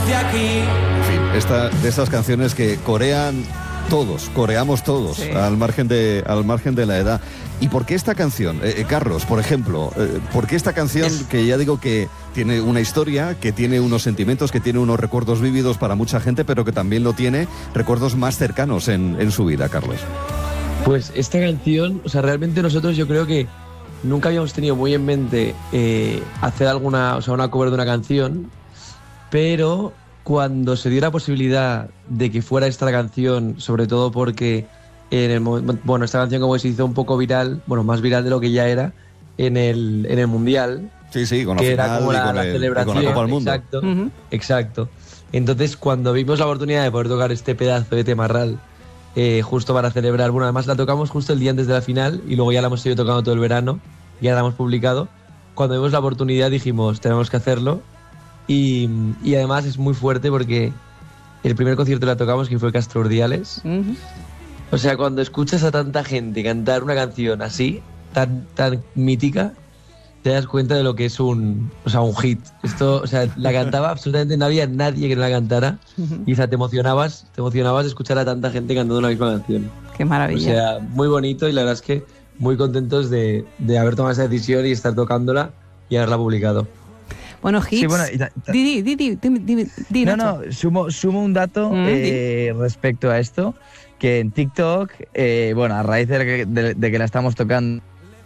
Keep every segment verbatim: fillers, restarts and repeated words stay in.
de aquí. En fin, esta, de esas canciones que corean todos, coreamos todos, sí. al margen de, al margen de la edad. ¿Y por qué esta canción? Eh, eh, Carlos, por ejemplo, eh, ¿por qué esta canción es... que ya digo que tiene una historia, que tiene unos sentimientos, que tiene unos recuerdos vívidos para mucha gente, pero que también lo tiene recuerdos más cercanos en, en su vida, Carlos? Pues esta canción, o sea, realmente nosotros yo creo que nunca habíamos tenido muy en mente eh, hacer alguna, o sea, una cover de una canción, pero cuando se dio la posibilidad de que fuera esta canción, sobre todo porque en el momento, bueno, esta canción como que se hizo un poco viral, bueno, más viral de lo que ya era en el, en el Mundial. Sí, sí, con la que final era como la, y con la el, celebración. y con la Copa del Mundo. Exacto, uh-huh. exacto. Entonces, cuando vimos la oportunidad de poder tocar este pedazo de Temarral, eh, justo para celebrar, bueno, además la tocamos justo el día antes de la final y luego ya la hemos seguido tocando todo el verano, ya la hemos publicado. Cuando vimos la oportunidad dijimos, tenemos que hacerlo. Y, y además es muy fuerte porque el primer concierto la tocamos, que fue Castro Urdiales. Uh-huh. O sea, cuando escuchas a tanta gente cantar una canción así, tan, tan mítica, te das cuenta de lo que es un, o sea, un hit. Esto, o sea, la cantaba absolutamente, no había nadie que no la cantara. Uh-huh. Y o sea, te emocionabas, te emocionabas de escuchar a tanta gente cantando la misma canción. Qué maravilla. O sea, muy bonito y la verdad es que muy contentos de, de haber tomado esa decisión y estar tocándola y haberla publicado. Bueno, hits. Sí, bueno, ta, ta, di, di, di, di, di, di, no, no, sumo, sumo un dato mm, eh, respecto a esto, que en TikTok, eh, bueno, a raíz de que, de, de que la estamos tocando,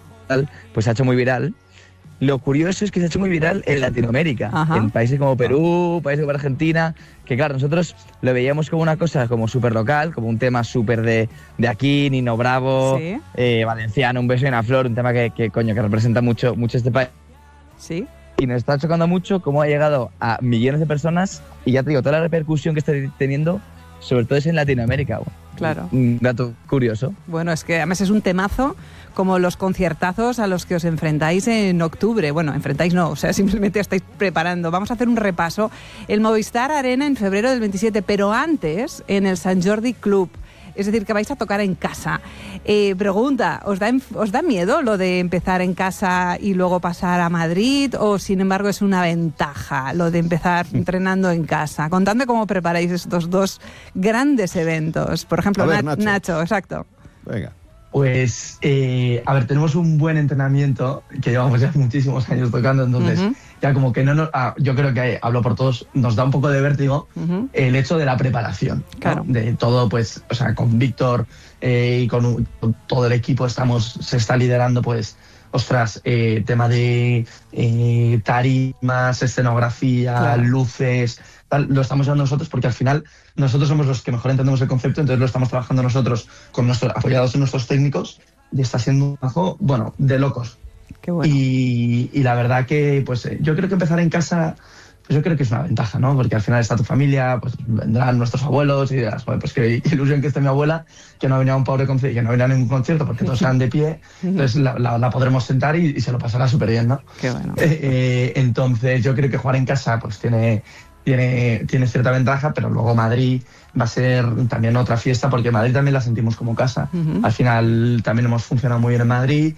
pues se ha hecho muy viral. Lo curioso es que se ha hecho muy viral en Latinoamérica, Ajá. en países como Perú, países como Argentina, que claro, nosotros lo veíamos como una cosa como súper local, como un tema súper de, de aquí, Nino Bravo, sí. eh, Valenciano, Un beso y una flor, un tema que, que coño, que representa mucho, mucho este país. Sí. Y nos está chocando mucho cómo ha llegado a millones de personas y ya te digo, toda la repercusión que está teniendo, sobre todo es en Latinoamérica. Claro. Un dato curioso. Bueno, es que además es un temazo como los conciertazos a los que os enfrentáis en octubre. Bueno, enfrentáis no, o sea, simplemente estáis preparando. Vamos a hacer un repaso. El Movistar Arena en febrero del veintisiete, pero antes en el Sant Jordi Club. Es decir, que vais a tocar en casa. Eh, pregunta, ¿os da, ¿os da miedo lo de empezar en casa y luego pasar a Madrid? ¿O, sin embargo, es una ventaja lo de empezar entrenando en casa? Contadme cómo preparáis estos dos grandes eventos. Por ejemplo, ver, Na- Nacho. Nacho, exacto. Venga. Pues, eh, a ver, tenemos un buen entrenamiento que llevamos ya muchísimos años tocando, entonces uh-huh. ya como que no nos... Ah, yo creo que, hablo por todos, nos da un poco de vértigo uh-huh. el hecho de la preparación, claro. ¿no? De todo, pues, o sea, con Víctor eh, y con, con todo el equipo estamos, se está liderando, pues, ostras, eh, tema de eh, tarimas, escenografía, claro. luces... Tal, lo estamos llevando nosotros porque al final nosotros somos los que mejor entendemos el concepto, entonces lo estamos trabajando nosotros con nuestro, apoyados en nuestros técnicos y está siendo un trabajo, bueno, de locos. Qué bueno. Y, y la verdad que pues yo creo que empezar en casa, pues yo creo que es una ventaja, ¿no? Porque al final está tu familia, pues vendrán nuestros abuelos y dirás, joder, pues qué ilusión que esté mi abuela, que no ha venido a un pobre concierto, que no ha venido a ningún concierto porque todos eran de pie, entonces la, la, la podremos sentar y, y se lo pasará súper bien, ¿no? Qué bueno. Eh, eh, entonces yo creo que jugar en casa pues tiene... Tiene, tiene cierta ventaja, pero luego Madrid va a ser también otra fiesta, porque Madrid también la sentimos como casa. Uh-huh. Al final también hemos funcionado muy bien en Madrid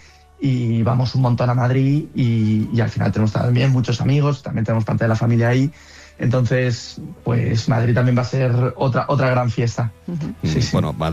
y vamos un montón a Madrid y, y al final tenemos también muchos amigos, también tenemos parte de la familia ahí. Entonces, pues Madrid también va a ser otra, otra gran fiesta. Uh-huh. Sí, sí. Bueno,